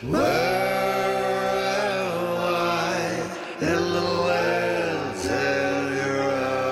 Where am I in the wells of your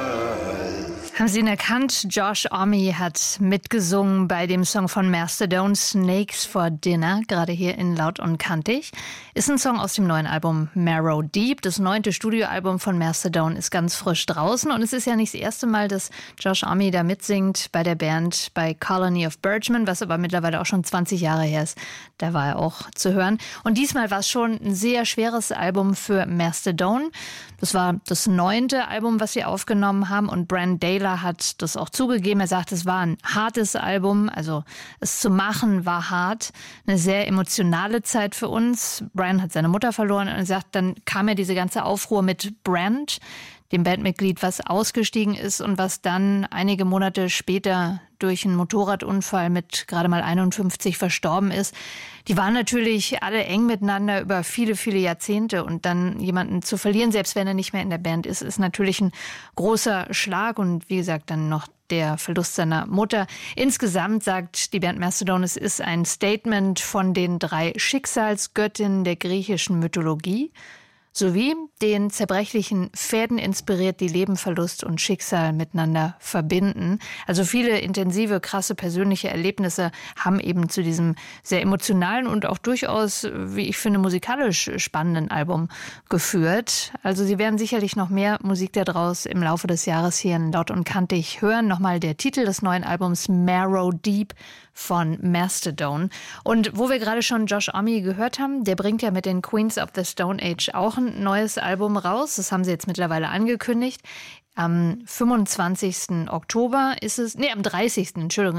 eyes? Haben Sie ihn erkannt? Josh Homme hat mitgesungen bei dem Song von Mastodon, Snakes for Dinner, gerade hier in Laut und Kantig. Ist ein Song aus dem neuen Album Marrow Deep. Das 9. Studioalbum von Mastodon ist ganz frisch draußen. Und es ist ja nicht das erste Mal, dass Josh Homme da mitsingt bei der Band bei Colony of Birdmen, was aber mittlerweile auch schon 20 Jahre her ist. Da war er auch zu hören. Und diesmal war es schon ein sehr schweres Album für Mastodon. Das war das 9. Album, was sie aufgenommen haben. Und Brann Dailor hat das auch zugegeben. Er sagt, es war ein hartes Album. Also es zu machen war hart. Eine sehr emotionale Zeit für uns. Brann hat seine Mutter verloren und er sagt, dann kam ja diese ganze Aufruhr mit Brand, dem Bandmitglied, was ausgestiegen ist und was dann einige Monate später durch einen Motorradunfall mit gerade mal 51 verstorben ist. Die waren natürlich alle eng miteinander über viele, viele Jahrzehnte und dann jemanden zu verlieren, selbst wenn er nicht mehr in der Band ist, ist natürlich ein großer Schlag und wie gesagt dann noch der Verlust seiner Mutter. Insgesamt sagt die Band Mastodon, es ist ein Statement von den 3 Schicksalsgöttinnen der griechischen Mythologie, sowie den zerbrechlichen Fäden inspiriert, die Leben, Verlust und Schicksal miteinander verbinden. Also viele intensive, krasse persönliche Erlebnisse haben eben zu diesem sehr emotionalen und auch durchaus, wie ich finde, musikalisch spannenden Album geführt. Also Sie werden sicherlich noch mehr Musik daraus im Laufe des Jahres hier in Laut und Kantig hören. Nochmal der Titel des neuen Albums Marrow Deep von Mastodon. Und wo wir gerade schon Josh Homme gehört haben, der bringt ja mit den Queens of the Stone Age auch ein neues Album raus. Das haben sie jetzt mittlerweile angekündigt. Am 25. Oktober ist es, am 30.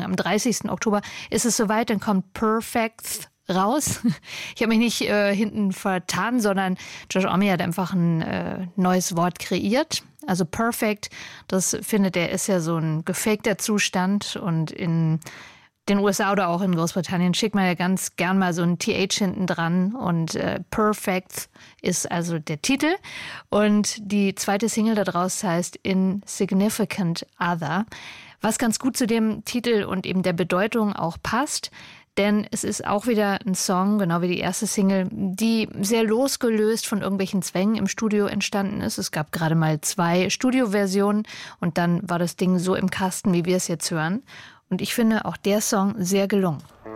Oktober ist es soweit, dann kommt Perfect raus. Ich habe mich nicht hinten vertan, sondern Josh Homme hat einfach ein neues Wort kreiert. Also Perfect, das findet er, ist ja so ein gefakter Zustand und in den USA oder auch in Großbritannien schickt man ja ganz gern mal so ein TH hinten dran und Perfect ist also der Titel und die zweite Single daraus heißt Insignificant Other, was ganz gut zu dem Titel und eben der Bedeutung auch passt, denn es ist auch wieder ein Song, genau wie die erste Single, die sehr losgelöst von irgendwelchen Zwängen im Studio entstanden ist. Es gab gerade mal 2 Studioversionen und dann war das Ding so im Kasten, wie wir es jetzt hören. Und ich finde auch der Song sehr gelungen.